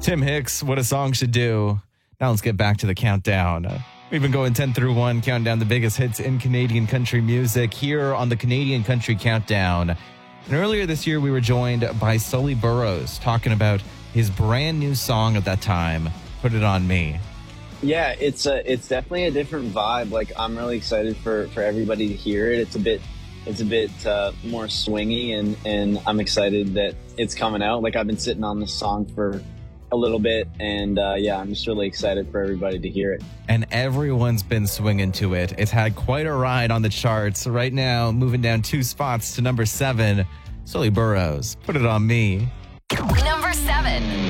Tim Hicks, What a Song Should Do. Now let's get back to the countdown. We've been going 10 through 1, counting down the biggest hits in Canadian country music here on the Canadian Country Countdown. And earlier this year, we were joined by Sully Burrows talking about his brand new song at that time, Put It On Me. Yeah, it's definitely a different vibe. Like, I'm really excited for everybody to hear it. It's a bit more swingy, and I'm excited that it's coming out. Like, I've been sitting on this song for a little bit, and I'm just really excited for everybody to hear it. And everyone's been swinging to it. It's had quite a ride on the charts. Right now, moving down 2 spots to number 7, Sully Burrows, Put It On Me. Number 7.